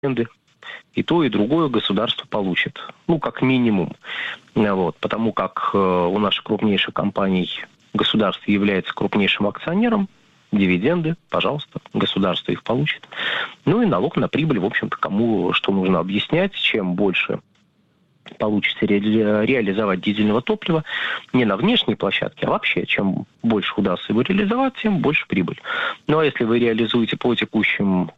дивиденды. И то, и другое государство получит. Ну, как минимум. Вот. Потому как у наших крупнейших компаний государство является крупнейшим акционером, дивиденды, пожалуйста, государство их получит. Ну и налог на прибыль, в общем-то, кому что нужно объяснять, чем больше получится реализовать дизельного топлива не на внешней площадке, а вообще, чем больше удастся его реализовать, тем больше прибыль. Ну а если вы реализуете по текущим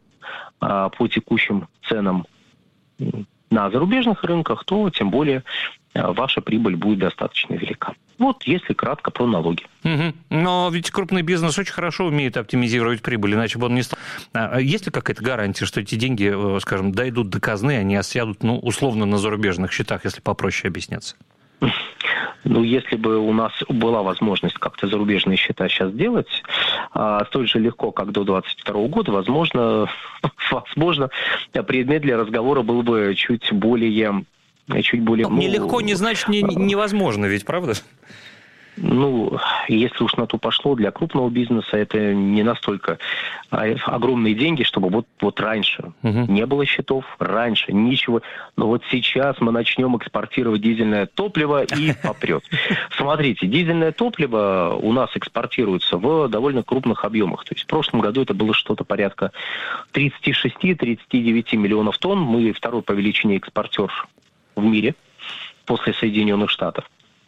ценам на зарубежных рынках, то тем более ваша прибыль будет достаточно велика. Вот если кратко про налоги. Угу. Но ведь крупный бизнес очень хорошо умеет оптимизировать прибыль, иначе бы он не стал. Есть ли какая-то гарантия, что эти деньги, скажем, дойдут до казны, они осядут, ну, условно, на зарубежных счетах, если попроще объясняться? Ну, если бы у нас была возможность как-то зарубежные счета сейчас делать, столь же легко, как до 2022 года, возможно, предмет для разговора был бы чуть более... Нелегко не значит невозможно, ведь, правда? Ну, если уж на то пошло, для крупного бизнеса это не настолько огромные деньги, чтобы вот раньше не было счетов, раньше ничего. Но вот сейчас мы начнем экспортировать дизельное топливо и попрет. Смотрите, дизельное топливо у нас экспортируется в довольно крупных объемах. То есть в прошлом году это было что-то порядка 36-39 миллионов тонн. Мы второй по величине экспортер в мире после Соединенных Штатов.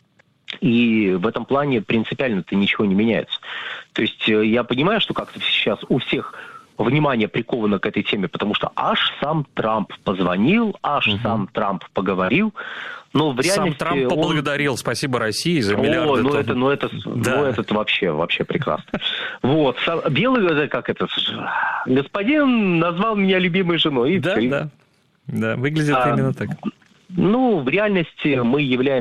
И в этом плане принципиально-то ничего не меняется. То есть я понимаю, что как-то сейчас у всех внимание приковано к этой теме, потому что аж сам Трамп позвонил, сам Трамп поговорил. Но в реальности сам Трамп поблагодарил, спасибо России за миллиарды. Это вообще прекрасно. Вот. Белый, господин назвал меня любимой женой. Да, выглядит именно так. Ну, в реальности мы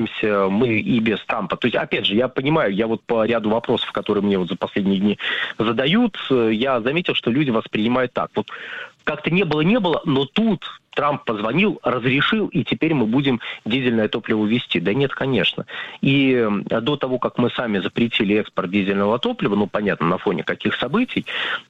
и без Трампа. То есть, опять же, я понимаю, я вот по ряду вопросов, которые мне вот за последние дни задают, я заметил, что люди воспринимают так. Вот как-то не было, но тут Трамп позвонил, разрешил, и теперь мы будем дизельное топливо везти. Да нет, конечно. И до того, как мы сами запретили экспорт дизельного топлива, ну, понятно, на фоне каких событий,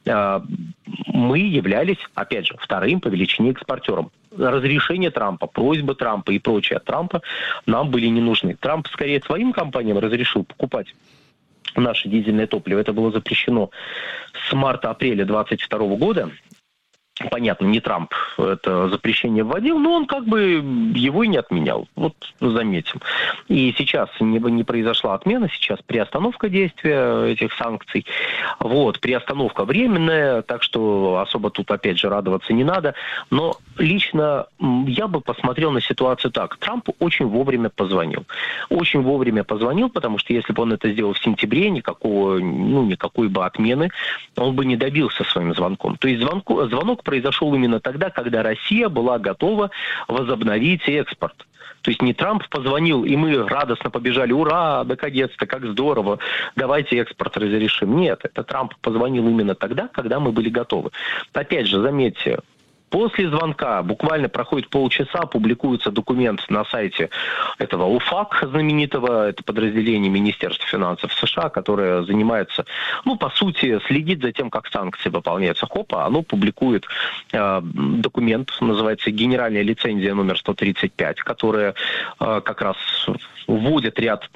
мы являлись, опять же, вторым по величине экспортером. Разрешение Трампа, просьбы Трампа и прочее от Трампа нам были не нужны. Трамп скорее своим компаниям разрешил покупать наше дизельное топливо. Это было запрещено с марта-апреля 2022 года. Понятно, не Трамп это запрещение вводил, но он как бы его и не отменял. Вот заметим. И сейчас не произошла отмена, сейчас приостановка действия этих санкций. Вот, приостановка временная, так что особо тут опять же радоваться не надо. Но лично я бы посмотрел на ситуацию так. Трамп очень вовремя позвонил. Очень вовремя позвонил, потому что если бы он это сделал в сентябре, никакой бы отмены он бы не добился своим звонком. То есть звонок произошел именно тогда, когда Россия была готова возобновить экспорт. То есть не Трамп позвонил, и мы радостно побежали, ура, наконец-то, как здорово, давайте экспорт разрешим. Нет, это Трамп позвонил именно тогда, когда мы были готовы. Опять же, заметьте, после звонка буквально проходит полчаса, публикуется документ на сайте этого УФАК знаменитого, это подразделение Министерства финансов США, которое занимается, по сути, следит за тем, как санкции выполняются. Оно публикует документ, называется «Генеральная лицензия номер 135», которая как раз вводит ряд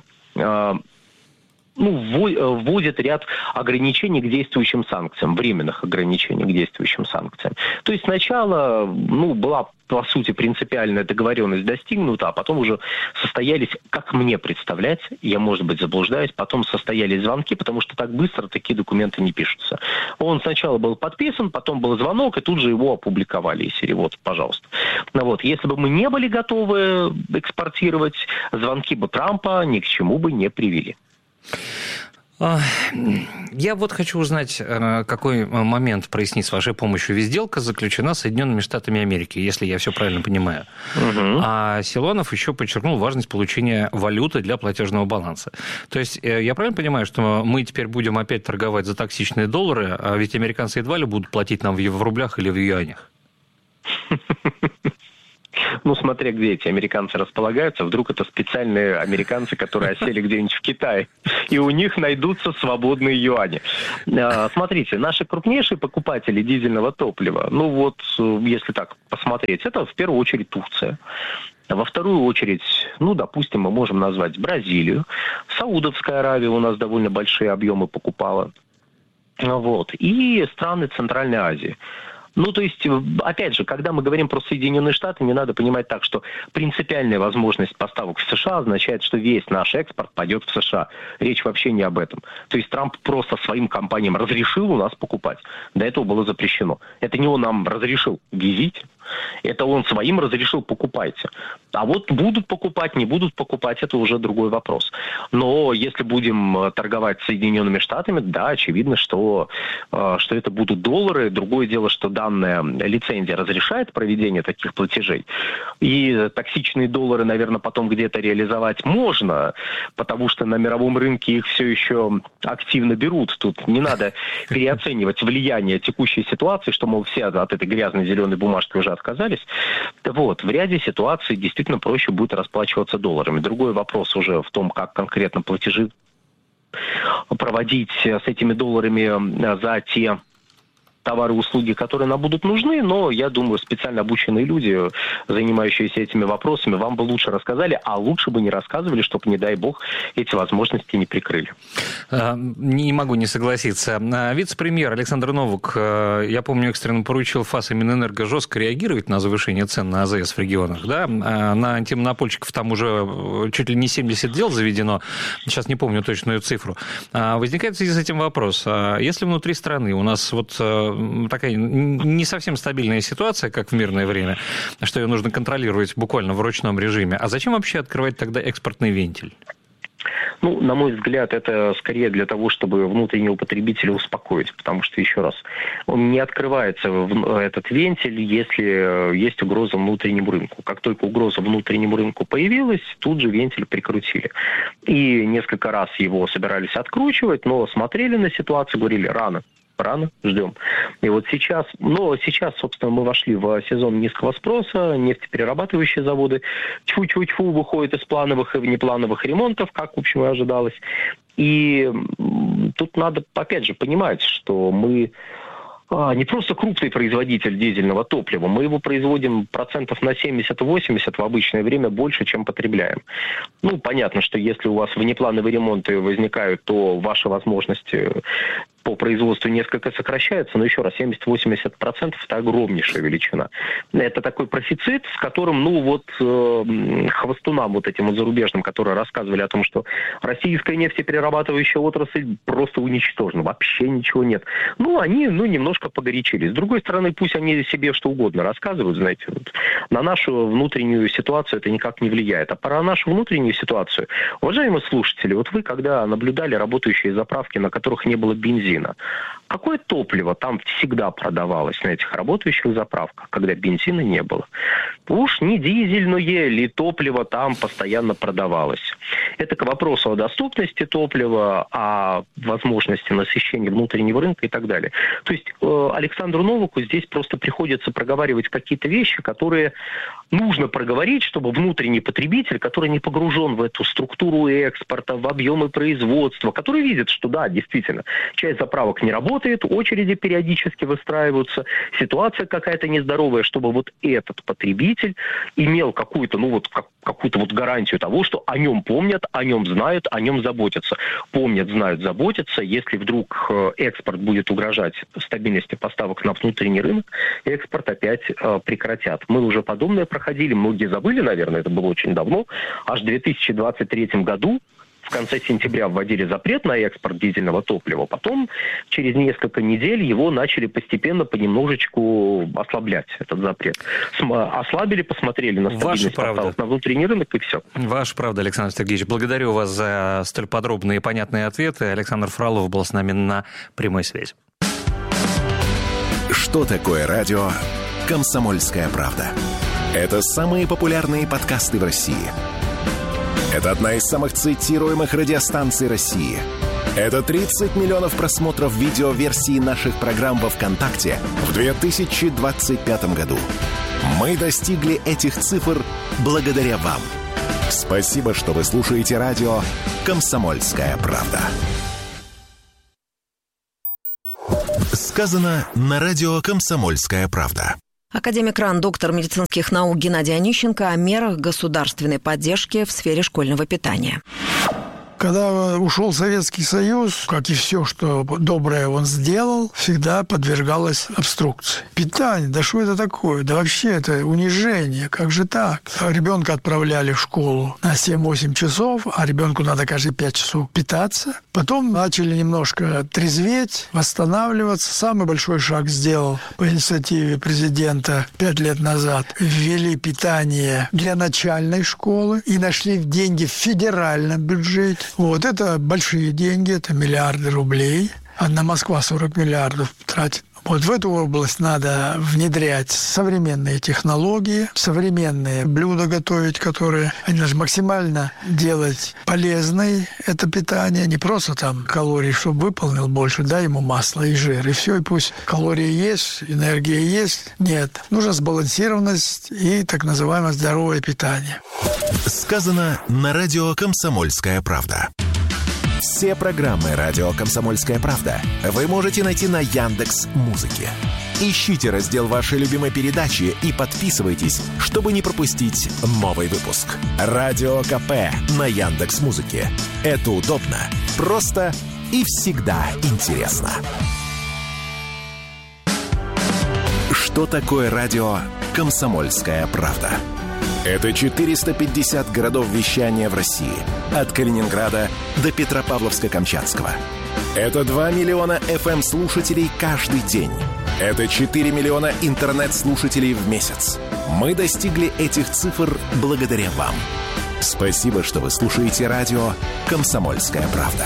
ограничений к действующим санкциям, временных ограничений к действующим санкциям. То есть сначала, была, по сути, принципиальная договоренность достигнута, а потом уже состоялись, как мне представлять, я, может быть, заблуждаюсь, потом состоялись звонки, потому что так быстро такие документы не пишутся. Он сначала был подписан, потом был звонок, и тут же его опубликовали из серии, вот, пожалуйста. Если бы мы не были готовы экспортировать, звонки бы Трампа ни к чему бы не привели. Я вот хочу узнать, какой момент прояснить с вашей помощью. Ведь сделка заключена с Соединенными Штатами Америки, если я все правильно понимаю. А Силуанов еще подчеркнул важность получения валюты для платежного баланса. То есть я правильно понимаю, что мы теперь будем опять торговать за токсичные доллары, а ведь американцы едва ли будут платить нам в рублях или в юанях? Ну, смотря где эти американцы располагаются, вдруг это специальные американцы, которые осели где-нибудь в Китае, и у них найдутся свободные юани. Смотрите, наши крупнейшие покупатели дизельного топлива, ну вот, если так посмотреть, это в первую очередь Турция. Во вторую очередь, ну, допустим, мы можем назвать Бразилию. Саудовская Аравия у нас довольно большие объемы покупала. Вот. И страны Центральной Азии. Ну, то есть, опять же, когда мы говорим про Соединенные Штаты, не надо понимать так, что принципиальная возможность поставок в США означает, что весь наш экспорт пойдет в США. Речь вообще не об этом. То есть Трамп просто своим компаниям разрешил у нас покупать. До этого было запрещено. Это не он нам разрешил везите. Это он своим разрешил покупайте. А вот будут покупать, не будут покупать, это уже другой вопрос. Но если будем торговать с Соединенными Штатами, да, очевидно, что это будут доллары. Другое дело, что данная лицензия разрешает проведение таких платежей. И токсичные доллары, наверное, потом где-то реализовать можно, потому что на мировом рынке их все еще активно берут. Тут не надо переоценивать влияние текущей ситуации, что, мол, все от этой грязной зеленой бумажки уже отказались. Вот. В ряде ситуаций действительно проще будет расплачиваться долларами. Другой вопрос уже в том, как конкретно платежи проводить с этими долларами за те товары и услуги, которые нам будут нужны, но, я думаю, специально обученные люди, занимающиеся этими вопросами, вам бы лучше рассказали, а лучше бы не рассказывали, чтобы, не дай бог, эти возможности не прикрыли. Не могу не согласиться. Вице-премьер Александр Новак, я помню, экстренно поручил ФАС и Минэнерго жестко реагировать на завышение цен на АЗС в регионах. Да? На антимонопольщиков там уже чуть ли не 70 дел заведено, сейчас не помню точную цифру. Возникает в связи с этим вопрос. Если внутри страны у нас вот такая не совсем стабильная ситуация, как в мирное время, что ее нужно контролировать буквально в ручном режиме, а зачем вообще открывать тогда экспортный вентиль? Ну, на мой взгляд, это скорее для того, чтобы внутреннего потребителя успокоить, потому что, еще раз, он не открывается, этот вентиль, если есть угроза внутреннему рынку. Как только угроза внутреннему рынку появилась, тут же вентиль прикрутили. И несколько раз его собирались откручивать, но смотрели на ситуацию, говорили, рано, ждем. И вот сейчас, собственно, мы вошли в сезон низкого спроса, нефтеперерабатывающие заводы тьфу-тьфу-тьфу выходят из плановых и внеплановых ремонтов, как, в общем, и ожидалось. И тут надо, опять же, понимать, что мы не просто крупный производитель дизельного топлива, мы его производим процентов на 70-80 в обычное время больше, чем потребляем. Ну, понятно, что если у вас внеплановые ремонты возникают, то ваши возможности по производству несколько сокращаются, но еще раз, 70-80% это огромнейшая величина. Это такой профицит, с которым, хвостунам вот этим вот зарубежным, которые рассказывали о том, что российская нефтеперерабатывающая отрасль просто уничтожена, вообще ничего нет. Они, немножко погорячились. С другой стороны, пусть они себе что угодно рассказывают, знаете, на нашу внутреннюю ситуацию это никак не влияет. А про нашу внутреннюю ситуацию, уважаемые слушатели, вот вы когда наблюдали работающие заправки, на которых не было бензина, какое топливо там всегда продавалось на этих работающих заправках, когда бензина не было? Уж не дизельное ли топливо там постоянно продавалось? Это к вопросу о доступности топлива, о возможности насыщения внутреннего рынка и так далее. То есть Александру Новаку здесь просто приходится проговаривать какие-то вещи, которые нужно проговорить, чтобы внутренний потребитель, который не погружен в эту структуру экспорта, в объемы производства, который видит, что да, действительно, часть заправок не работает, очереди периодически выстраиваются, ситуация какая-то нездоровая, чтобы вот этот потребитель имел какую-то гарантию того, что о нем помнят, о нем знают, о нем заботятся. Помнят, знают, заботятся. Если вдруг экспорт будет угрожать стабильности поставок на внутренний рынок, экспорт опять прекратят. Мы уже подобное проходили, многие забыли, наверное, это было очень давно. Аж в 2023 году в конце сентября вводили запрет на экспорт дизельного топлива. Потом, через несколько недель, его начали постепенно, понемножечку ослаблять, этот запрет. Ослабили, посмотрели на стабильность поставок на внутренний рынок, и все. Ваша правда, Александр Сергеевич. Благодарю вас за столь подробные и понятные ответы. Александр Фролов был с нами на прямой связи. Что такое радио «Комсомольская правда»? Это самые популярные подкасты в России. Это одна из самых цитируемых радиостанций России. Это 30 миллионов просмотров видеоверсии наших программ во ВКонтакте в 2025 году. Мы достигли этих цифр благодаря вам. Спасибо, что вы слушаете радио «Комсомольская правда». Сказано на радио «Комсомольская правда». Академик РАН, доктор медицинских наук Геннадий Онищенко о мерах государственной поддержки в сфере школьного питания. Когда ушел Советский Союз, как и все, что доброе он сделал, всегда подвергалось обструкции. Питание, да что это такое? Да вообще это унижение, как же так? Ребенка отправляли в школу на 7-8 часов, а ребенку надо каждые 5 часов питаться. Потом начали немножко трезветь, восстанавливаться. Самый большой шаг сделал по инициативе президента 5 лет назад. Ввели питание для начальной школы и нашли деньги в федеральном бюджете. Вот это большие деньги, это миллиарды рублей. Одна Москва 40 миллиардов тратит. Вот в эту область надо внедрять современные технологии, современные блюда готовить, которые они должны максимально делать полезной это питание. Не просто там калорий, чтобы выполнил больше, дай ему масло и жир, и все, и пусть калории есть, энергия есть. Нет. Нужна сбалансированность и так называемое здоровое питание. Сказано на радио «Комсомольская правда». Все программы радио «Комсомольская правда» вы можете найти на Яндекс.Музыке. Ищите раздел вашей любимой передачи и подписывайтесь, чтобы не пропустить новый выпуск. Радио КП на Яндекс.Музыке. Это удобно, просто и всегда интересно. Что такое радио «Комсомольская правда»? Это 450 городов вещания в России. От Калининграда до Петропавловска-Камчатского. Это 2 миллиона FM-слушателей каждый день. Это 4 миллиона интернет-слушателей в месяц. Мы достигли этих цифр благодаря вам. Спасибо, что вы слушаете радио «Комсомольская правда».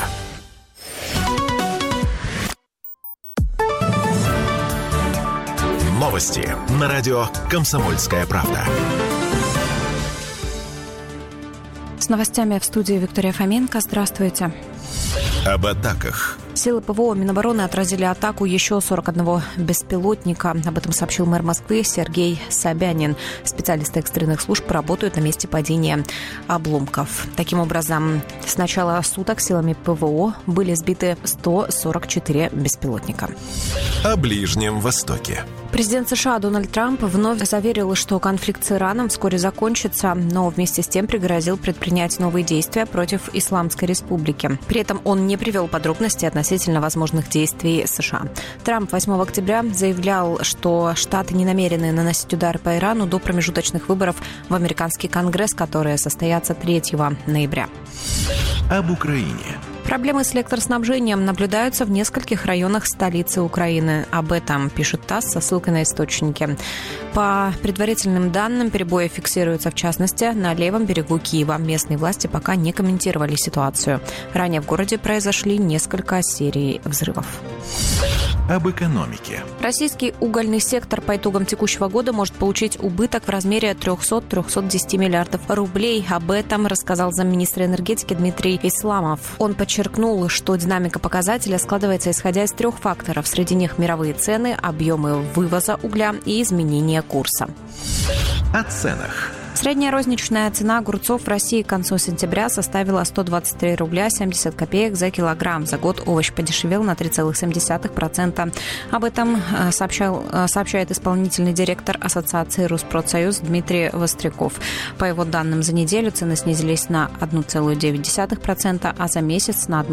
Новости на радио «Комсомольская правда». С новостями в студии Виктория Фоменко. Здравствуйте. Об атаках. Силы ПВО Минобороны отразили атаку еще 41 беспилотника. Об этом сообщил мэр Москвы Сергей Собянин. Специалисты экстренных служб работают на месте падения обломков. Таким образом, с начала суток силами ПВО были сбиты 144 беспилотника. О Ближнем Востоке. Президент США Дональд Трамп вновь заверил, что конфликт с Ираном вскоре закончится, но вместе с тем пригрозил предпринять новые действия против Исламской Республики. При этом он не привел подробности относительно возможных действий США. Трамп 8 октября заявлял, что Штаты не намерены наносить удары по Ирану до промежуточных выборов в американский Конгресс, которые состоятся 3 ноября. Об Украине. Проблемы с электроснабжением наблюдаются в нескольких районах столицы Украины. Об этом пишет ТАСС со ссылкой на источники. По предварительным данным, перебои фиксируются, в частности, на левом берегу Киева. Местные власти пока не комментировали ситуацию. Ранее в городе произошли несколько серий взрывов. Об экономике. Российский угольный сектор по итогам текущего года может получить убыток в размере 300-310 миллиардов рублей. Об этом рассказал замминистра энергетики Дмитрий Исламов. Он подчеркнул, что динамика показателя складывается исходя из 3 факторов. Среди них мировые цены, объемы вывоза угля и изменение курса. О ценах. Средняя розничная цена огурцов в России к концу сентября составила 123 рубля 70 копеек за килограмм. За год овощ подешевел на 3,7%. Об этом сообщает исполнительный директор Ассоциации Rusпродсоюз Дмитрий Востряков. По его данным, за неделю цены снизились на 1,9%, а за месяц на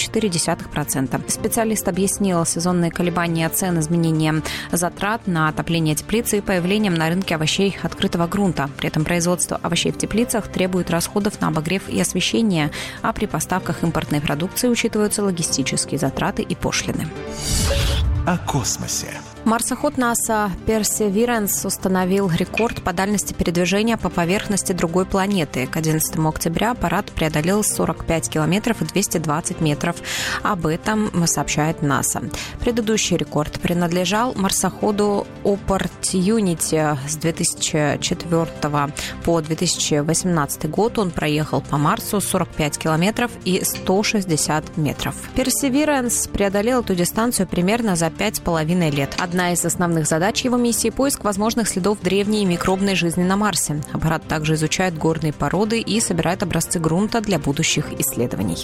1,4%. Специалист объяснил сезонные колебания цен изменением затрат на отопление теплицы и появлением на рынке овощей открытого грунта. При этом производство овощей в теплицах требует расходов на обогрев и освещение, а при поставках импортной продукции учитываются логистические затраты и пошлины. О космосе. Марсоход НАСА Perseverance установил рекорд по дальности передвижения по поверхности другой планеты. К 11 октября аппарат преодолел 45 километров и 220 метров. Об этом сообщает НАСА. Предыдущий рекорд принадлежал марсоходу Opportunity. С 2004 по 2018 год он проехал по Марсу 45 километров и 160 метров. Perseverance преодолел эту дистанцию примерно за 5,5 лет. Одна из основных задач его миссии – поиск возможных следов древней микробной жизни на Марсе. Аппарат также изучает горные породы и собирает образцы грунта для будущих исследований.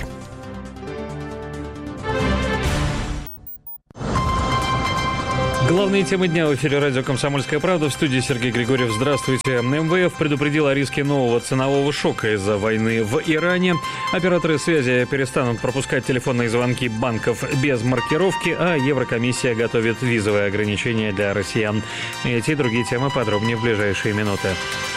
Главные темы дня в эфире радио «Комсомольская правда». В студии Сергей Григорьев. Здравствуйте. МВФ предупредил о риске нового ценового шока из-за войны в Иране. Операторы связи перестанут пропускать телефонные звонки банков без маркировки, а Еврокомиссия готовит визовые ограничения для россиян. Эти и другие темы подробнее в ближайшие минуты.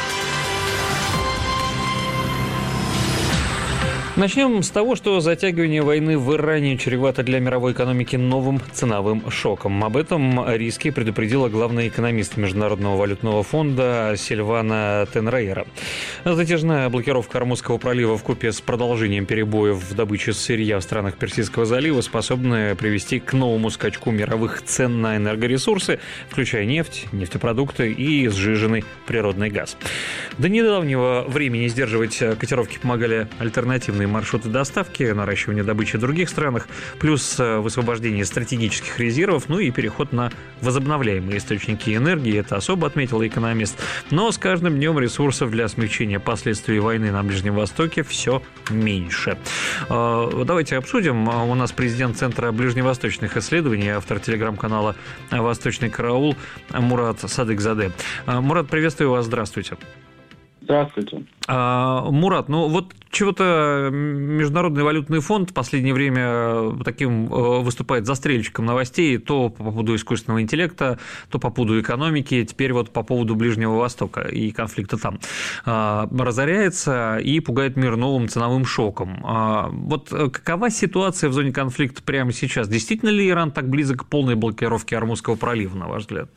Начнем с того, что затягивание войны в Иране чревато для мировой экономики новым ценовым шоком. Об этом риске предупредила главный экономист Международного валютного фонда Сильвана Тенрейра. Затяжная блокировка Ормузского пролива вкупе с продолжением перебоев в добыче сырья в странах Персидского залива способны привести к новому скачку мировых цен на энергоресурсы, включая нефть, нефтепродукты и сжиженный природный газ. До недавнего времени сдерживать котировки помогали альтернативные маршруты доставки, наращивание добычи в других странах, плюс высвобождение стратегических резервов, ну и переход на возобновляемые источники энергии. Это особо отметил экономист. Но с каждым днем ресурсов для смягчения последствий войны на Ближнем Востоке все меньше. Давайте обсудим. У нас президент Центра ближневосточных исследований, автор телеграм-канала «Восточный караул» Мурат Садыкзаде. Мурат, приветствую вас. Здравствуйте. Здравствуйте. Мурат, вот чего-то Международный валютный фонд в последнее время таким выступает застрельщиком новостей, то по поводу искусственного интеллекта, то по поводу экономики, теперь вот по поводу Ближнего Востока и конфликта там. Разоряется и пугает мир новым ценовым шоком. Вот какова ситуация в зоне конфликта прямо сейчас? Действительно ли Иран так близок к полной блокировке Ормузского пролива, на ваш взгляд?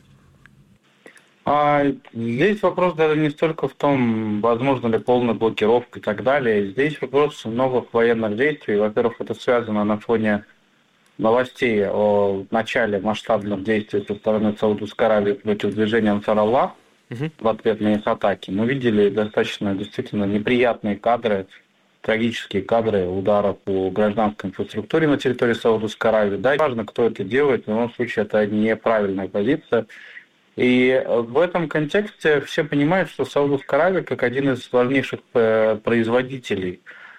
Здесь вопрос даже не столько в том, возможно ли полная блокировка и так далее. Здесь вопрос новых военных действий. Во-первых, это связано на фоне новостей о начале масштабных действий со стороны Саудовской Аравии против движения Ансар Аллах в ответ на их атаки. Мы видели достаточно действительно неприятные кадры, трагические кадры удара по гражданской инфраструктуре на территории Саудовской Аравии. Да, важно, кто это делает, в любом случае это неправильная позиция. И в этом контексте все понимают, что Саудовская Аравия, как один из важнейших производителей,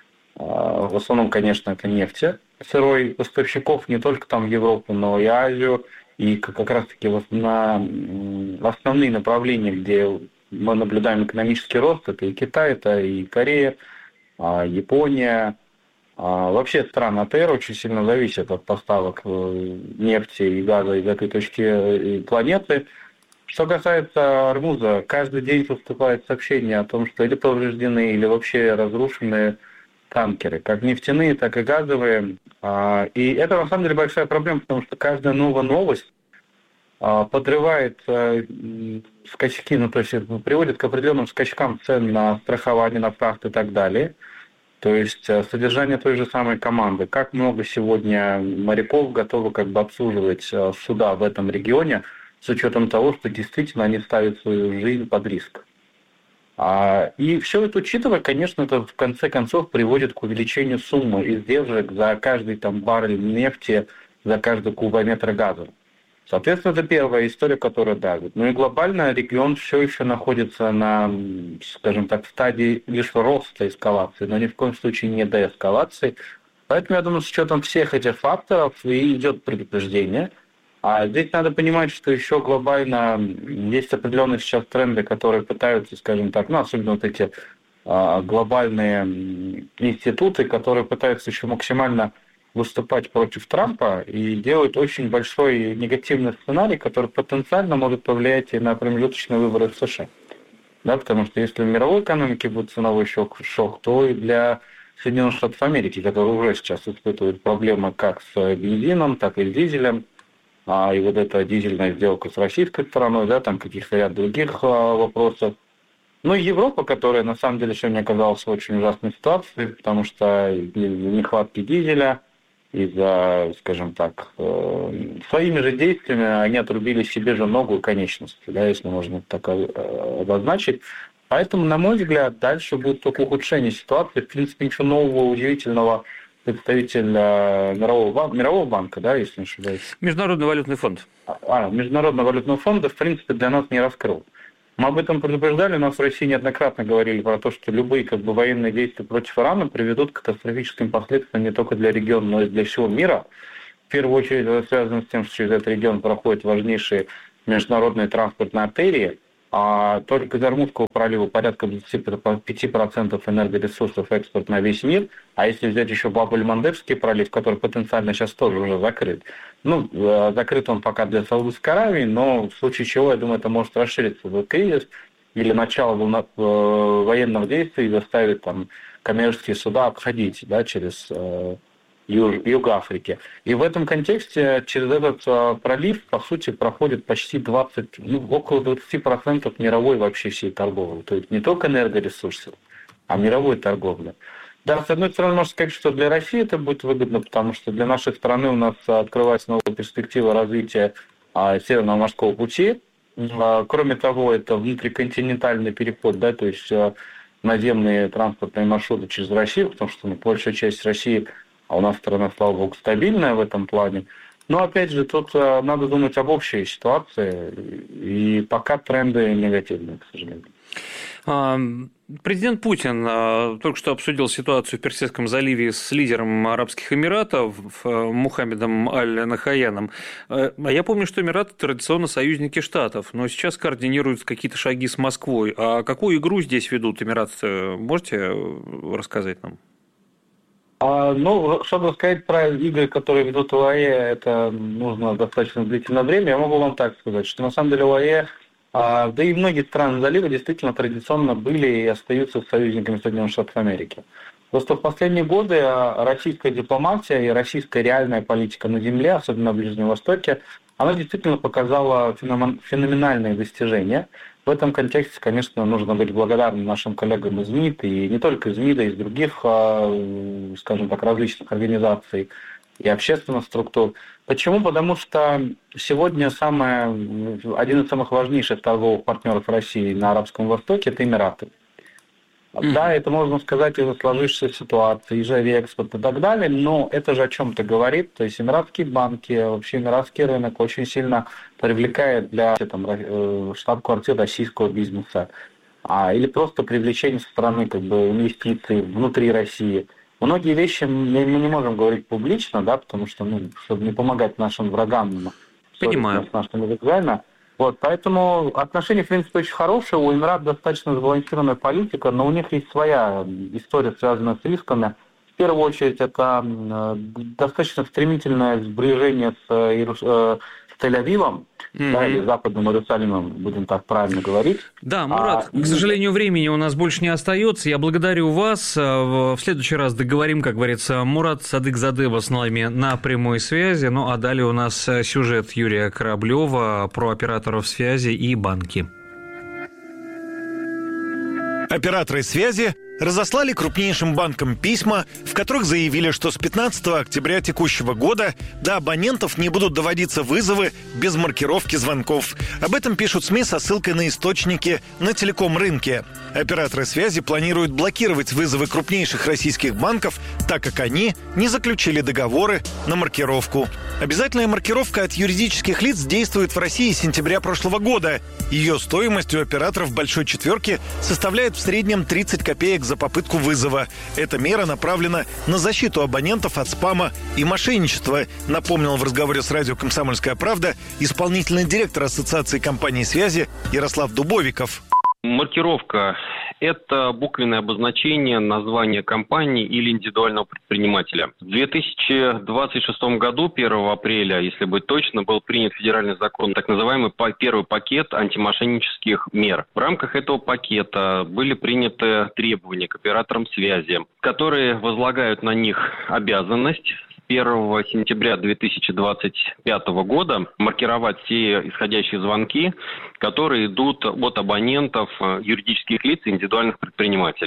в основном, конечно, это нефти, сырой, поставщиков не только там в Европу, но и Азию, и как раз-таки на основные направления, где мы наблюдаем экономический рост, это и Китай, это и Корея, Япония. Вообще страны АТР очень сильно зависят от поставок нефти и газа из этой точки планеты. Что касается Ормуза, каждый день поступает сообщение о том, что или повреждены, или вообще разрушены танкеры, как нефтяные, так и газовые. И это на самом деле большая проблема, потому что каждая новая новость подрывает скачки, то есть приводит к определенным скачкам цен на страхование, на фрахт и так далее. То есть содержание той же самой команды. Как много сегодня моряков готовы обслуживать суда в этом регионе, с учетом того, что действительно они ставят свою жизнь под риск. И все это учитывая, конечно, это в конце концов приводит к увеличению суммы издержек за каждый баррель нефти, за каждый кубометр газа. Соответственно, это первая история, которая давит. Ну и глобально регион все еще находится на, скажем так, в стадии лишь роста эскалации, но ни в коем случае не деэскалации. Поэтому, я думаю, с учетом всех этих факторов и идет предупреждение. А здесь надо понимать, что еще глобально есть определенные сейчас тренды, которые пытаются, скажем так, особенно вот эти глобальные институты, которые пытаются еще максимально выступать против Трампа и делают очень большой негативный сценарий, который потенциально может повлиять и на промежуточные выборы в США. Да, потому что если в мировой экономике будет ценовой шок, то и для Соединенных Штатов Америки, которые уже сейчас испытывают проблемы как с бензином, так и с дизелем, и вот эта дизельная сделка с российской стороной, да, там каких-то ряд других вопросов. Ну и Европа, которая на самом деле сегодня оказалась в очень ужасной ситуации, потому что из-за нехватки дизеля, из-за, скажем так, своими же действиями они отрубили себе же ногу и конечности, да, если можно так обозначить. Поэтому, на мой взгляд, дальше будет только ухудшение ситуации. В принципе, ничего нового, удивительного представитель Мирового банка, да, если не ошибаюсь. Международный валютный фонд. Международного валютного фонда, в принципе, для нас не раскрыл. Мы об этом предупреждали, у нас в России неоднократно говорили про то, что любые военные действия против Ирана приведут к катастрофическим последствиям не только для региона, но и для всего мира. В первую очередь это связано с тем, что через этот регион проходят важнейшие международные транспортные артерии, а только из Ормутского пролива порядка 25% энергоресурсов экспорт на весь мир, а если взять еще Баб-эль-Мандебский пролив, который потенциально сейчас тоже уже закрыт. Закрыт он пока для Саудовской Аравии, но в случае чего, я думаю, это может расшириться этот кризис или начало военных действий заставит коммерческие суда обходить через Юг Африки. И в этом контексте через этот пролив, по сути, проходит почти около 20% мировой вообще всей торговли. То есть не только энергоресурсов, а мировой торговли. Да, с одной стороны, можно сказать, что для России это будет выгодно, потому что для нашей страны у нас открывается новая перспектива развития Северного морского пути. Кроме того, это внутриконтинентальный переход, да, то есть наземные транспортные маршруты через Россию, потому что большая часть России, а у нас страна, слава богу, стабильная в этом плане. Но, опять же, тут надо думать об общей ситуации, и пока тренды негативные, к сожалению. Президент Путин только что обсудил ситуацию в Персидском заливе с лидером Арабских Эмиратов Мухаммедом Аль-Нахаяном. Я помню, что Эмираты традиционно союзники Штатов, но сейчас координируют какие-то шаги с Москвой. А какую игру здесь ведут эмираты? Можете рассказать нам? Чтобы сказать про игры, которые ведут в ОАЭ, это нужно достаточно длительное время. Я могу вам так сказать, что на самом деле ОАЭ, да и многие страны залива действительно традиционно были и остаются союзниками Соединенных Штатов Америки. Просто в последние годы российская дипломатия и российская реальная политика на земле, особенно на Ближнем Востоке, она действительно показала феноменальные достижения. В этом контексте, конечно, нужно быть благодарным нашим коллегам из МИД, и не только из МИДа, и из других, скажем так, различных организаций и общественных структур. Почему? Потому что сегодня один из самых важнейших торговых партнеров России на Арабском Востоке – это Эмираты. Да, это можно сказать из-за сложившейся ситуации, из-за экспорта и так далее, но это же о чем-то говорит. То есть эмиратские банки, вообще эмиратский рынок очень сильно привлекает для штаб-квартир российского бизнеса. Или просто привлечение со стороны инвестиций внутри России. Многие вещи мы не можем говорить публично, да, потому что, чтобы не помогать нашим врагам, понимаю, с нашими врагами. Поэтому отношения, в принципе, очень хорошие. У Эмиратов достаточно сбалансированная политика, но у них есть своя история, связанная с рисками. В первую очередь, это достаточно стремительное сближение с Тель-Авивом, или Западным Иерусалимом, будем так правильно говорить. Да, Мурат, к сожалению, времени у нас больше не остается. Я благодарю вас. В следующий раз договорим, как говорится. Мурат Садыкзадыев с нами на прямой связи. А далее у нас сюжет Юрия Кораблева про операторов связи и банки. Операторы связи разослали крупнейшим банкам письма, в которых заявили, что с 15 октября текущего года до абонентов не будут доводиться вызовы без маркировки звонков. Об этом пишут СМИ со ссылкой на источники на телеком-рынке. Операторы связи планируют блокировать вызовы крупнейших российских банков, так как они не заключили договоры на маркировку. Обязательная маркировка от юридических лиц действует в России с сентября прошлого года. Ее стоимость у операторов «Большой четверки» составляет в среднем 30 копеек за попытку вызова. Эта мера направлена на защиту абонентов от спама и мошенничества, напомнил в разговоре с радио «Комсомольская правда» исполнительный директор Ассоциации компаний связи Ярослав Дубовиков. Маркировка – это буквенное обозначение названия компании или индивидуального предпринимателя. В 2026 году, 1 апреля, если быть точно, был принят федеральный закон, так называемый первый пакет антимошеннических мер. В рамках этого пакета были приняты требования к операторам связи, которые возлагают на них обязанность 1 сентября 2025 года маркировать все исходящие звонки, которые идут от абонентов, юридических лиц и индивидуальных предпринимателей.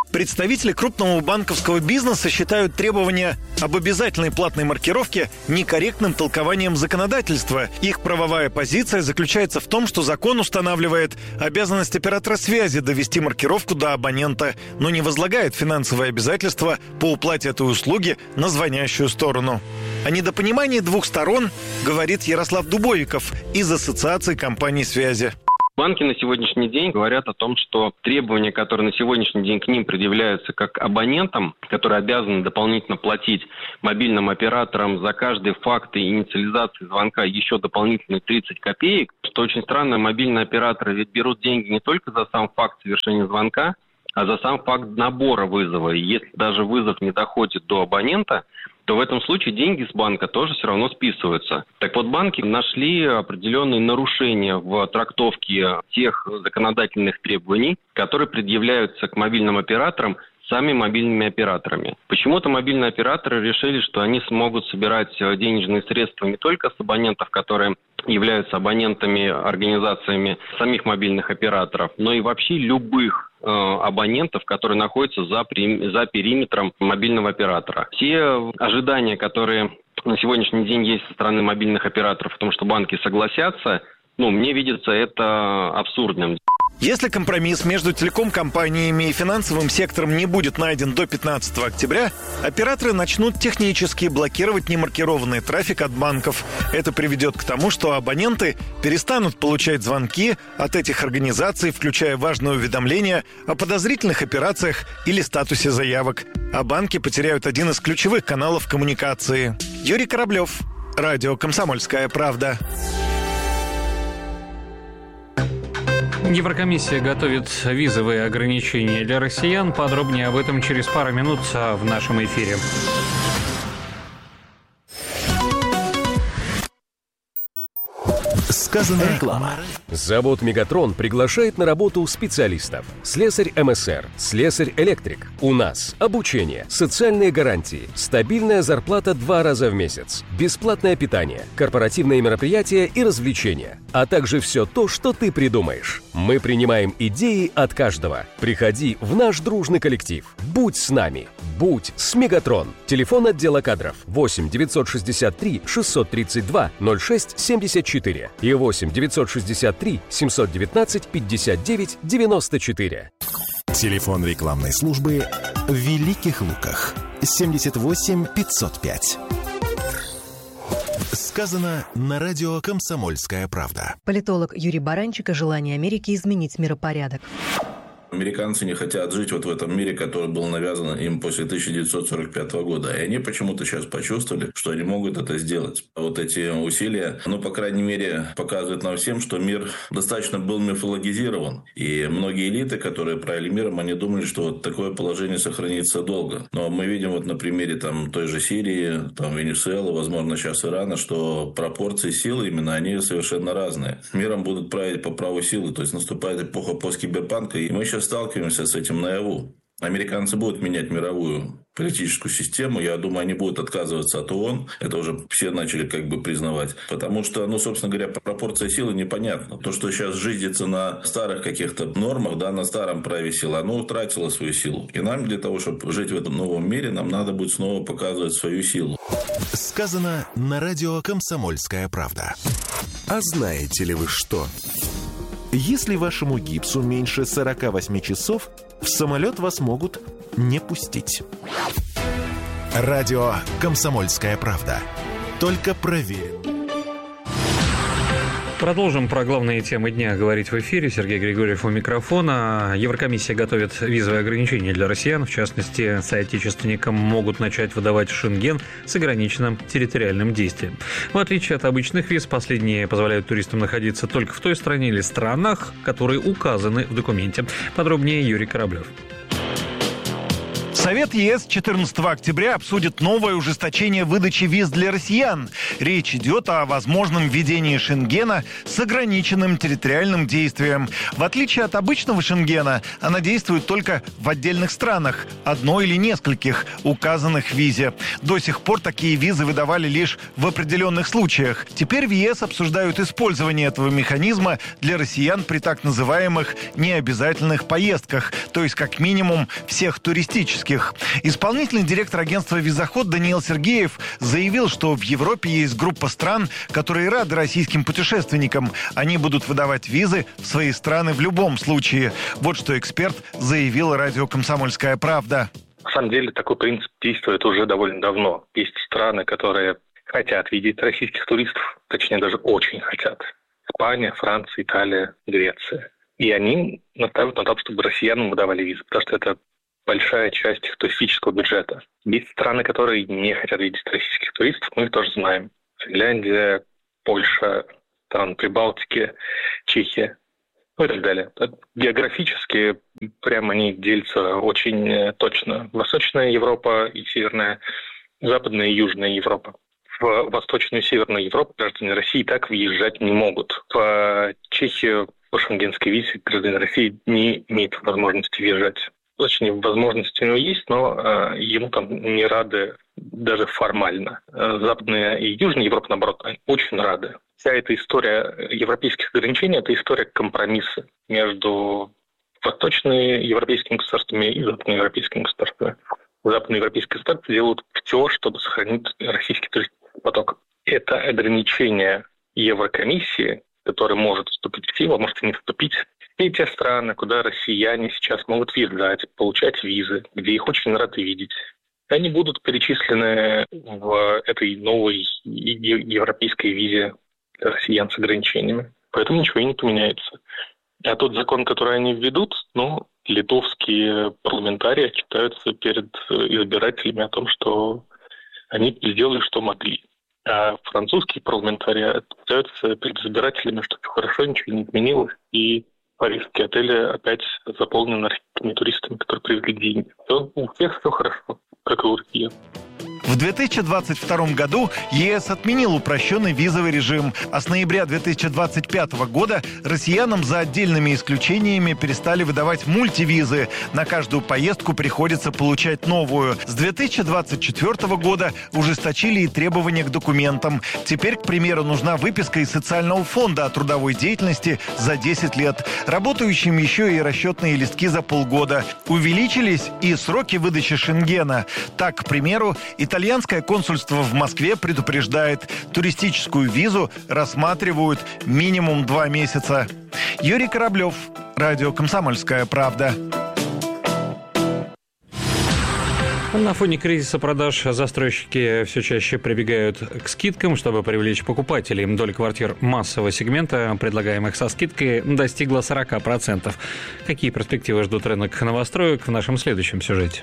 Представители крупного банковского бизнеса считают требования об обязательной платной маркировке некорректным толкованием законодательства. Их правовая позиция заключается в том, что закон устанавливает обязанность оператора связи довести маркировку до абонента, но не возлагает финансовые обязательства по уплате этой услуги на звонящую сторону. О недопонимании двух сторон говорит Ярослав Дубовиков из Ассоциации компаний связи. Банки на сегодняшний день говорят о том, что требования, которые на сегодняшний день к ним предъявляются как абонентам, которые обязаны дополнительно платить мобильным операторам за каждый факт инициализации звонка еще дополнительные 30 копеек, что очень странно, мобильные операторы ведь берут деньги не только за сам факт совершения звонка, а за сам факт набора вызова. И если даже вызов не доходит до абонента, то в этом случае деньги с банка тоже все равно списываются. Так вот, банки нашли определенные нарушения в трактовке тех законодательных требований, которые предъявляются к мобильным операторам сами мобильными операторами. Почему-то мобильные операторы решили, что они смогут собирать денежные средства не только с абонентов, которые являются абонентами, организациями самих мобильных операторов, но и вообще любых абонентов, которые находятся за периметром мобильного оператора. Все ожидания, которые на сегодняшний день есть со стороны мобильных операторов, в том, что банки согласятся, мне видится это абсурдным. Если компромисс между телеком-компаниями и финансовым сектором не будет найден до 15 октября, операторы начнут технически блокировать немаркированный трафик от банков. Это приведет к тому, что абоненты перестанут получать звонки от этих организаций, включая важные уведомления о подозрительных операциях или статусе заявок. А банки потеряют один из ключевых каналов коммуникации. Юрий Кораблев, радио «Комсомольская правда». Еврокомиссия готовит визовые ограничения для россиян. Подробнее об этом через пару минут в нашем эфире. Сказанная реклама. Завод «Мегатрон» приглашает на работу специалистов. Слесарь МСР, слесарь-электрик. У нас обучение, социальные гарантии, стабильная зарплата 2 раза в месяц, бесплатное питание, корпоративные мероприятия и развлечения, а также все то, что ты придумаешь. Мы принимаем идеи от каждого. Приходи в наш дружный коллектив. Будь с нами. Будь с «Мегатрон». Телефон отдела кадров 8 963 632 06 74 и 8 963 719 59 94. Телефон рекламной службы в Великих Луках 78 505. Сказано на радио «Комсомольская правда». Политолог Юрий Баранчик о желании Америки изменить миропорядок. Американцы не хотят жить вот в этом мире, который был навязан им после 1945 года. И они почему-то сейчас почувствовали, что они могут это сделать. Вот эти усилия, по крайней мере, показывают нам всем, что мир достаточно был мифологизирован. И многие элиты, которые правили миром, они думали, что вот такое положение сохранится долго. Но мы видим вот на примере той же Сирии, Венесуэлы, возможно, сейчас Ирана, что пропорции силы именно, они совершенно разные. Миром будут править по праву силы. То есть наступает эпоха посткиберпанка, и мы сейчас сталкиваемся с этим наяву. Американцы будут менять мировую политическую систему. Я думаю, они будут отказываться от ООН. Это уже все начали признавать. Потому что, собственно говоря, пропорция силы непонятна. То, что сейчас жизнится на старых каких-то нормах, на старом праве силы, оно утратило свою силу. И нам для того, чтобы жить в этом новом мире, нам надо будет снова показывать свою силу. Сказано на радио «Комсомольская правда». А знаете ли вы что? Если вашему гипсу меньше 48 часов, в самолет вас могут не пустить. Радио «Комсомольская правда». Только проверено. Продолжим про главные темы дня говорить в эфире. Сергей Григорьев у микрофона. Еврокомиссия готовит визовые ограничения для россиян. В частности, соотечественникам могут начать выдавать Шенген с ограниченным территориальным действием. В отличие от обычных виз, последние позволяют туристам находиться только в той стране или странах, которые указаны в документе. Подробнее Юрий Кораблев. Совет ЕС 14 октября обсудит новое ужесточение выдачи виз для россиян. Речь идет о возможном введении Шенгена с ограниченным территориальным действием. В отличие от обычного Шенгена, она действует только в отдельных странах, одной или нескольких, указанных в визе. До сих пор такие визы выдавали лишь в определенных случаях. Теперь в ЕС обсуждают использование этого механизма для россиян при так называемых необязательных поездках, то есть как минимум всех туристических. Исполнительный директор агентства «Визоход» Даниил Сергеев заявил, что в Европе есть группа стран, которые рады российским путешественникам. Они будут выдавать визы в свои страны в любом случае. Вот что эксперт заявил радио «Комсомольская правда». На самом деле такой принцип действует уже довольно давно. Есть страны, которые хотят видеть российских туристов, точнее даже очень хотят. Испания, Франция, Италия, Греция. И они настаивают на том, чтобы россиянам выдавали визы, потому что это большая часть их туристического бюджета. Есть страны, которые не хотят видеть российских туристов, мы их тоже знаем. Финляндия, Польша, страны Прибалтики, Чехия, ну и так далее. Географически прямо они делятся очень точно. Восточная Европа и Северная, Западная и Южная Европа. В Восточную и Северную Европу граждане России так въезжать не могут. В Чехию по шенгенской визе граждане России не имеют возможности въезжать. Точнее, возможности у него есть, но ему там не рады даже формально. Западная и Южная Европа, наоборот, очень рады. Вся эта история европейских ограничений – это история компромисса между восточноевропейскими государствами и западноевропейскими государствами. Западноевропейские государства делают все, чтобы сохранить российский туристический поток. Это ограничение Еврокомиссии, которое может вступить в силу, а может и не вступить. И те страны, куда россияне сейчас могут въезжать, получать визы, где их очень рады видеть, они будут перечислены в этой новой европейской визе для россиян с ограничениями. Поэтому ничего и не поменяется. А тот закон, который они введут, литовские парламентарии отчитаются перед избирателями о том, что они сделали, что могли. А французские парламентарии отчитаются перед избирателями, что все хорошо, ничего не изменилось, и парижские отели опять заполнены российскими туристами, которые привезли деньги. У всех все хорошо, как и у россиян. В 2022 году ЕС отменил упрощенный визовый режим, а с ноября 2025 года россиянам за отдельными исключениями перестали выдавать мультивизы. На каждую поездку приходится получать новую. С 2024 года ужесточили и требования к документам. Теперь, к примеру, нужна выписка из социального фонда о трудовой деятельности за 10 лет. Работающим еще и расчетные листки за полгода. Увеличились и сроки выдачи Шенгена. Так, к примеру, итальянское консульство в Москве предупреждает, туристическую визу рассматривают минимум 2 месяца. Юрий Кораблев, радио «Комсомольская правда». На фоне кризиса продаж застройщики все чаще прибегают к скидкам, чтобы привлечь покупателей. Доля квартир массового сегмента, предлагаемых со скидкой, достигла 40%. Какие перспективы ждут рынок новостроек в нашем следующем сюжете?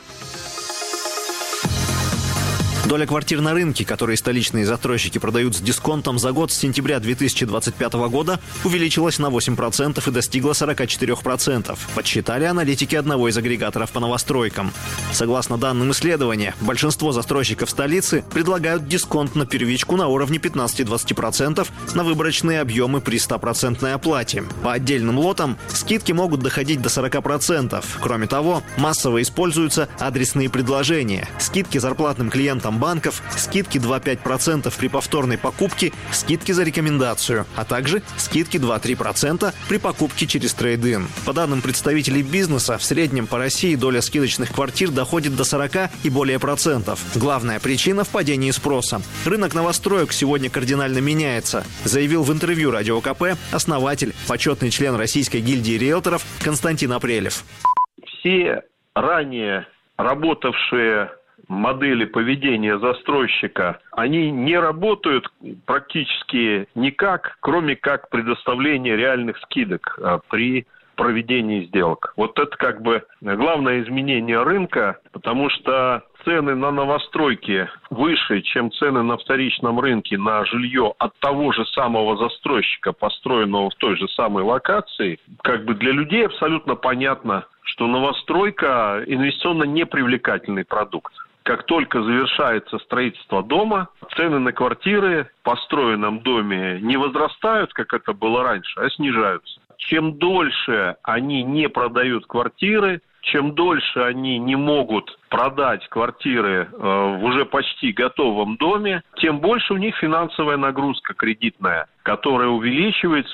Доля квартир на рынке, которые столичные застройщики продают с дисконтом за год с сентября 2025 года, увеличилась на 8% и достигла 44%, подсчитали аналитики одного из агрегаторов по новостройкам. Согласно данным исследования, большинство застройщиков столицы предлагают дисконт на первичку на уровне 15-20% на выборочные объемы при 100% оплате. По отдельным лотам скидки могут доходить до 40%. Кроме того, массово используются адресные предложения, скидки зарплатным клиентам банков, скидки 2,5% при повторной покупке, скидки за рекомендацию, а также скидки 2-3% при покупке через трейд-ин. По данным представителей бизнеса, в среднем по России доля скидочных квартир доходит до 40 и более процентов. Главная причина в падении спроса. Рынок новостроек сегодня кардинально меняется, заявил в интервью Радио КП основатель, почетный член Российской гильдии риэлторов Константин Апрелев. Все ранее работавшие модели поведения застройщика, они не работают практически никак, кроме как предоставления реальных скидок при проведении сделок. Вот это как бы главное изменение рынка, потому что цены на новостройки выше, чем цены на вторичном рынке на жилье от того же самого застройщика, построенного в той же самой локации. Как бы для людей абсолютно понятно, что новостройка инвестиционно непривлекательный продукт. Как только завершается строительство дома, цены на квартиры в построенном доме не возрастают, как это было раньше, а снижаются. Чем дольше они не продают квартиры, чем дольше они не могут продать квартиры в уже почти готовом доме, тем больше у них финансовая нагрузка кредитная, которая увеличивается.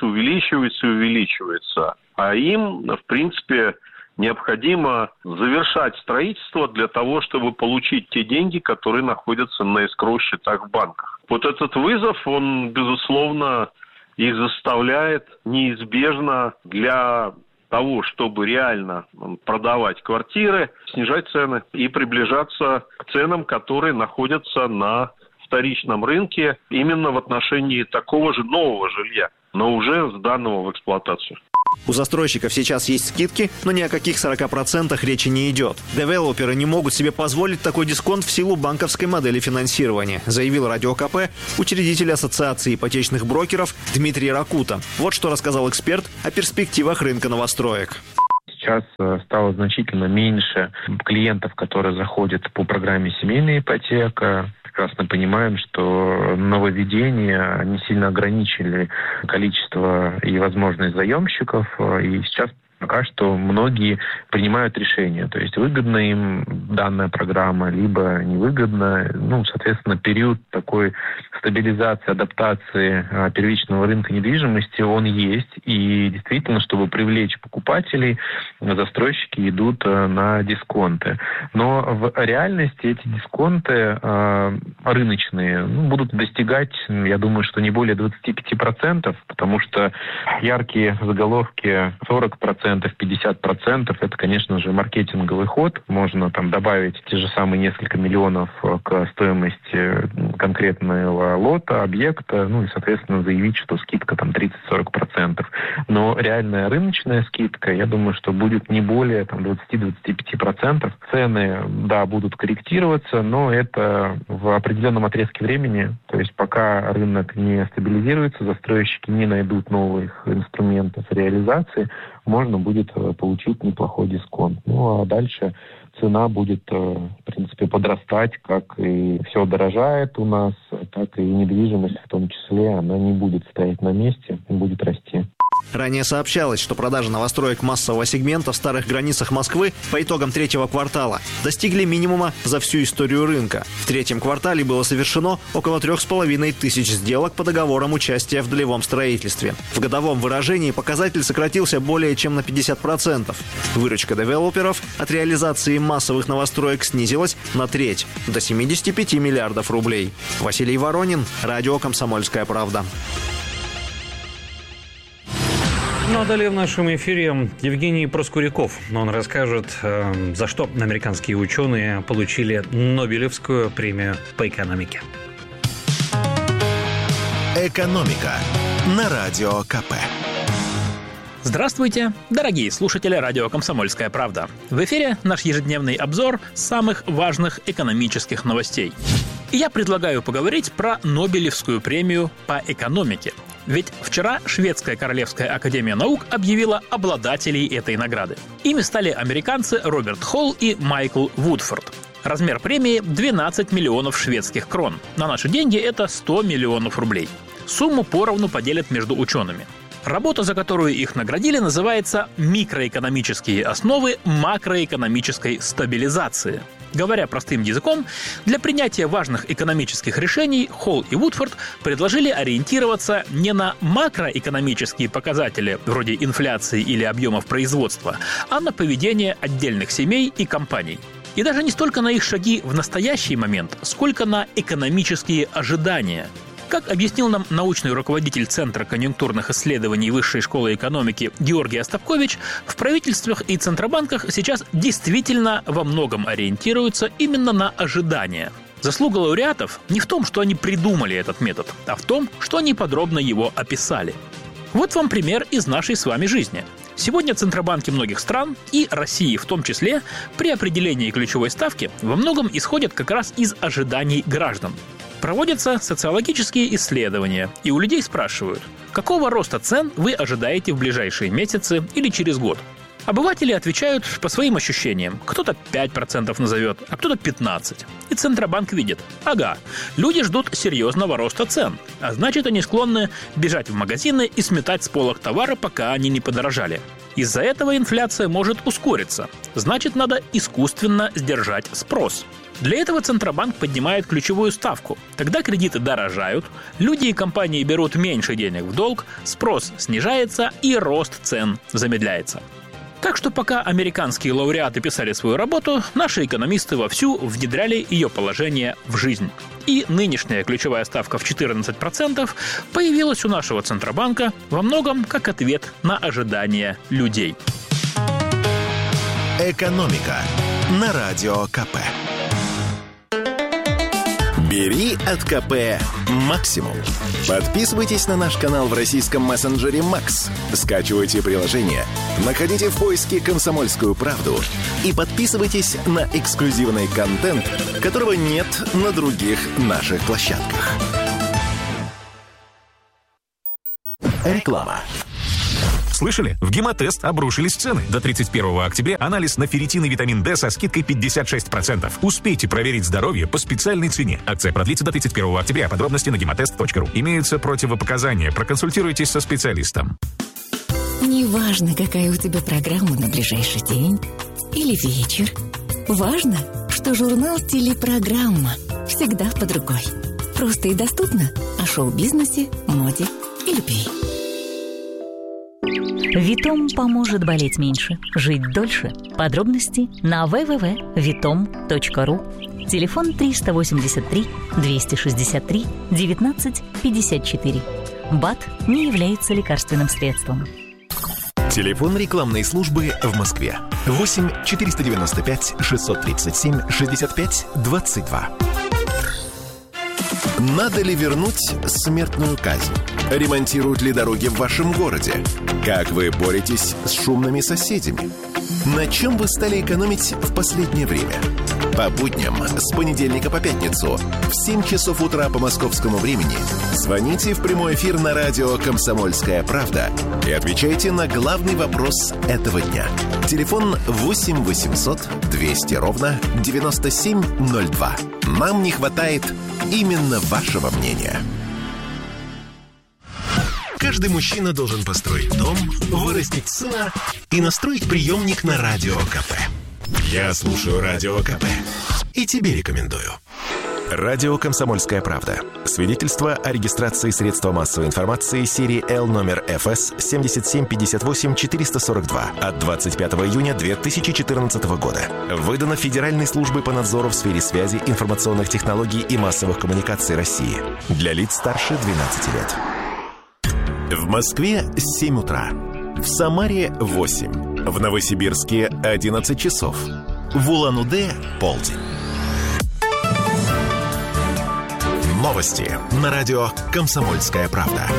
А им, в принципе, необходимо завершать строительство для того, чтобы получить те деньги, которые находятся на эскроу-счетах в банках. Вот этот вызов, он, безусловно, их заставляет неизбежно для того, чтобы реально продавать квартиры, снижать цены и приближаться к ценам, которые находятся на вторичном рынке именно в отношении такого же нового жилья, но уже сданного в эксплуатацию. У застройщиков сейчас есть скидки, но ни о каких 40% речи не идет. Девелоперы не могут себе позволить такой дисконт в силу банковской модели финансирования, заявил Радио КП учредитель Ассоциации ипотечных брокеров Дмитрий Ракута. Вот что рассказал эксперт о перспективах рынка новостроек. Сейчас стало значительно меньше клиентов, которые заходят по программе «Семейная ипотека». Прекрасно понимаем, что нововведения, они сильно ограничили количество и возможность заемщиков. И сейчас пока что многие принимают решения. То есть выгодна им данная программа, либо невыгодна. Соответственно, период такой стабилизации, адаптации первичного рынка недвижимости, он есть. И действительно, чтобы привлечь покупателей, застройщики идут на дисконты. Но в реальности эти дисконты рыночные будут достигать, я думаю, что не более 25%, потому что яркие заголовки 40%, 50%, это, конечно же, маркетинговый ход. Можно там добавить те же самые несколько миллионов к стоимости конкретного лота, объекта, и, соответственно, заявить, что скидка там 30-40%. Но реальная рыночная скидка, я думаю, что будет не более 20-25%. Цены, да, будут корректироваться, но это в определенном отрезке времени. То есть пока рынок не стабилизируется, застройщики не найдут новых инструментов реализации, можно будет получить неплохой дисконт. А дальше цена будет, в принципе, подрастать, как и все дорожает у нас, так и недвижимость в том числе, она не будет стоять на месте, будет расти. Ранее сообщалось, что продажи новостроек массового сегмента в старых границах Москвы по итогам третьего квартала достигли минимума за всю историю рынка. В третьем квартале было совершено около 3500 сделок по договорам участия в долевом строительстве. В годовом выражении показатель сократился более чем на 50%. Выручка девелоперов от реализации массовых новостроек снизилась на треть, до 75 миллиардов рублей. Василий Воронин, Радио «Комсомольская правда». Ну а далее в нашем эфире Евгений Проскуряков. Он расскажет, за что американские ученые получили Нобелевскую премию по экономике. «Экономика» на Радио КП. Здравствуйте, дорогие слушатели радио «Комсомольская правда». В эфире наш ежедневный обзор самых важных экономических новостей. И я предлагаю поговорить про Нобелевскую премию по экономике. Ведь вчера Шведская Королевская Академия Наук объявила обладателей этой награды. Ими стали американцы Роберт Холл и Майкл Вудфорд. Размер премии – 12 миллионов шведских крон. На наши деньги это 100 миллионов рублей. Сумму поровну поделят между учеными. Работа, за которую их наградили, называется «Микроэкономические основы макроэкономической стабилизации». Говоря простым языком, для принятия важных экономических решений Холл и Вудфорд предложили ориентироваться не на макроэкономические показатели, вроде инфляции или объемов производства, а на поведение отдельных семей и компаний. И даже не столько на их шаги в настоящий момент, сколько на экономические ожидания. Как объяснил нам научный руководитель Центра конъюнктурных исследований Высшей школы экономики Георгий Остапкович, в правительствах и центробанках сейчас действительно во многом ориентируются именно на ожидания. Заслуга лауреатов не в том, что они придумали этот метод, а в том, что они подробно его описали. Вот вам пример из нашей с вами жизни. Сегодня центробанки многих стран, и России в том числе, при определении ключевой ставки во многом исходят как раз из ожиданий граждан. Проводятся социологические исследования, и у людей спрашивают, какого роста цен вы ожидаете в ближайшие месяцы или через год. Обыватели отвечают по своим ощущениям. Кто-то 5% назовет, а кто-то 15%. И Центробанк видит: ага, люди ждут серьезного роста цен, а значит, они склонны бежать в магазины и сметать с полок товары, пока они не подорожали. Из-за этого инфляция может ускориться. Значит, надо искусственно сдержать спрос. Для этого Центробанк поднимает ключевую ставку. Тогда кредиты дорожают, люди и компании берут меньше денег в долг, спрос снижается и рост цен замедляется. Так что пока американские лауреаты писали свою работу, наши экономисты вовсю внедряли ее положение в жизнь. И нынешняя ключевая ставка в 14% появилась у нашего Центробанка во многом как ответ на ожидания людей. «Экономика» на Радио КП. Бери от КП максимум. Подписывайтесь на наш канал в российском мессенджере Max. Скачивайте приложение, находите в поиске «Комсомольскую правду» и подписывайтесь на эксклюзивный контент, которого нет на других наших площадках. Реклама. Слышали? В Гемотест обрушились цены. До 31 октября анализ на ферритин и витамин D со скидкой 56%. Успейте проверить здоровье по специальной цене. Акция продлится до 31 октября. Подробности на gematest.ru. Имеются противопоказания. Проконсультируйтесь со специалистом. Неважно, какая у тебя программа на ближайший день или вечер. Важно, что журнал «Телепрограмма» всегда под рукой. Просто и доступно о шоу-бизнесе, моде и любви. Витом поможет болеть меньше, жить дольше. Подробности на www.vitom.ru. Телефон 383 263 19 54. БАД не является лекарственным средством. Телефон рекламной службы в Москве 8 495 637 65 22. Надо ли вернуть смертную казнь? Ремонтируют ли дороги в вашем городе? Как вы боретесь с шумными соседями? На чем вы стали экономить в последнее время? По будням с понедельника по пятницу в 7 часов утра по московскому времени звоните в прямой эфир на радио «Комсомольская правда» и отвечайте на главный вопрос этого дня. Телефон 8 800 200 ровно 9702. Нам не хватает именно вашего мнения. Каждый мужчина должен построить дом, вырастить сына и настроить приемник на Радио КП. Я слушаю Радио КП и тебе рекомендую. Радио «Комсомольская правда». Свидетельство о регистрации средства массовой информации серии L номер ФС 7758-442 от 25 июня 2014 года. Выдано Федеральной службой по надзору в сфере связи, информационных технологий и массовых коммуникаций России. Для лиц старше 12 лет. В Москве 7 утра. В Самаре 8. В Новосибирске 11 часов. В Улан-Удэ полдень. Новости на радио «Комсомольская правда».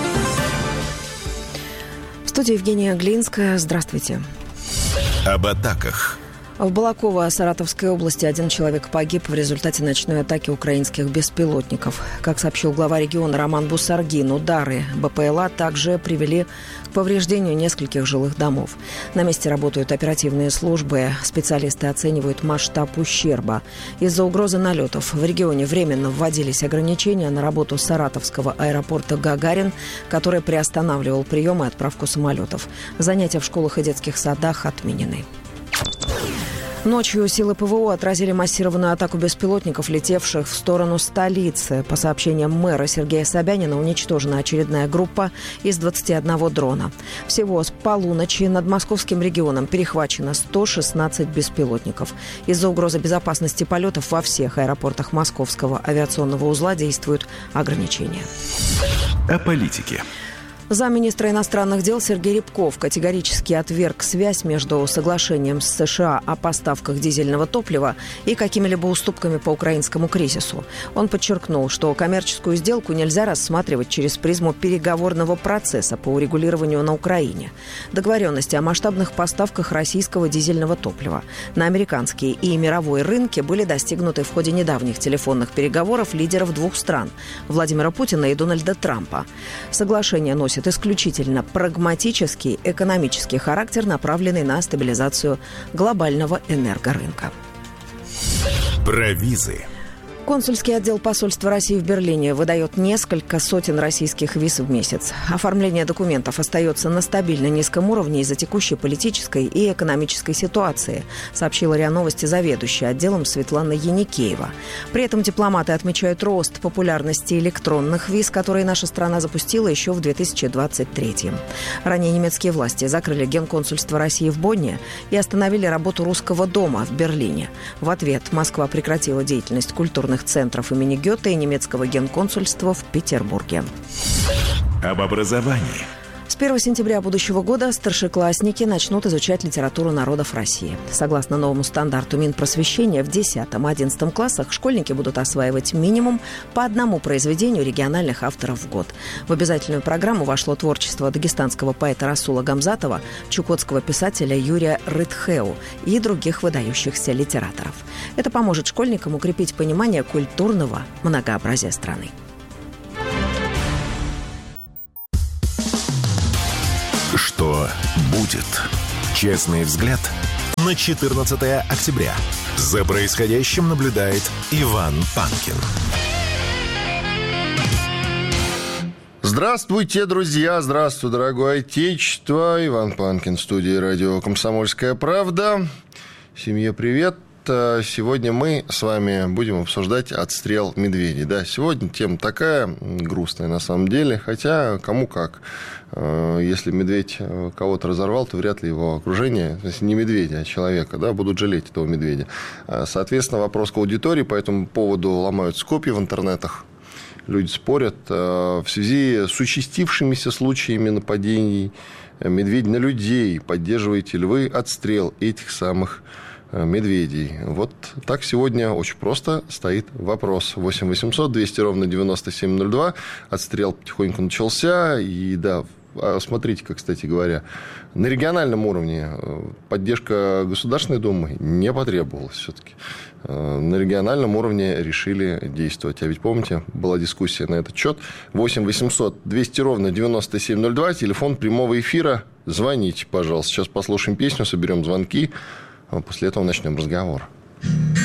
В студии Евгения Глинская. Здравствуйте. Об атаках. В Балаково, Саратовской области, один человек погиб в результате ночной атаки украинских беспилотников. Как сообщил глава региона Роман Бусаргин, удары БПЛА также привели к повреждению нескольких жилых домов. На месте работают оперативные службы. Специалисты оценивают масштаб ущерба. Из-за угрозы налетов в регионе временно вводились ограничения на работу Саратовского аэропорта «Гагарин», который приостанавливал прием и отправку самолетов. Занятия в школах и детских садах отменены. Ночью силы ПВО отразили массированную атаку беспилотников, летевших в сторону столицы. По сообщениям мэра Сергея Собянина, уничтожена очередная группа из 21 дрона. Всего с полуночи над московским регионом перехвачено 116 беспилотников. Из-за угрозы безопасности полетов во всех аэропортах Московского авиационного узла действуют ограничения. О политике. Замминистра иностранных дел Сергей Рябков категорически отверг связь между соглашением с США о поставках дизельного топлива и какими-либо уступками по украинскому кризису. Он подчеркнул, что коммерческую сделку нельзя рассматривать через призму переговорного процесса по урегулированию на Украине. Договоренности о масштабных поставках российского дизельного топлива на американские и мировой рынки были достигнуты в ходе недавних телефонных переговоров лидеров двух стран – Владимира Путина и Дональда Трампа. Соглашение носит носит исключительно прагматический экономический характер, направленный на стабилизацию глобального энергорынка. Провизы. Консульский отдел посольства России в Берлине выдает несколько сотен российских виз в месяц. Оформление документов остается на стабильно низком уровне из-за текущей политической и экономической ситуации, сообщила РИА Новости заведующая отделом Светлана Яникеева. При этом дипломаты отмечают рост популярности электронных виз, которые наша страна запустила еще в 2023. Ранее немецкие власти закрыли генконсульство России в Бонне и остановили работу Русского дома в Берлине. В ответ Москва прекратила деятельность культурных центров имени Гёте и немецкого генконсульства в Петербурге. Об образовании. С 1 сентября будущего года старшеклассники начнут изучать литературу народов России. Согласно новому стандарту Минпросвещения, в 10-11 классах школьники будут осваивать минимум по одному произведению региональных авторов в год. В обязательную программу вошло творчество дагестанского поэта Расула Гамзатова, чукотского писателя Юрия Рытхеу и других выдающихся литераторов. Это поможет школьникам укрепить понимание культурного многообразия страны. Что будет? Честный взгляд на 14 октября. За происходящим наблюдает Иван Панкин. Здравствуйте, друзья! Здравствуй, дорогое Отечество! Иван Панкин в студии радио «Комсомольская правда». Семье привет! Сегодня мы с вами будем обсуждать отстрел медведей. Да, сегодня тема такая грустная на самом деле, хотя кому как. Если медведь кого-то разорвал, то вряд ли его окружение, если не медведя, а человека, да, будут жалеть этого медведя. Соответственно, вопрос к аудитории, по этому поводу ломаются копья в интернетах. Люди спорят в связи с участившимися случаями нападений медведей на людей. Поддерживаете ли вы отстрел этих самых медведей? Вот так сегодня очень просто стоит вопрос. 8 800 200 ровно 9702. Отстрел потихоньку начался. И да, смотрите-ка, кстати говоря, на региональном уровне поддержка Государственной Думы не потребовалась все-таки. На региональном уровне решили действовать. А ведь помните, была дискуссия на этот счет. 8 800 200 ровно 9702. Телефон прямого эфира. Звоните, пожалуйста. Сейчас послушаем песню, соберем звонки. А после этого начнем разговор.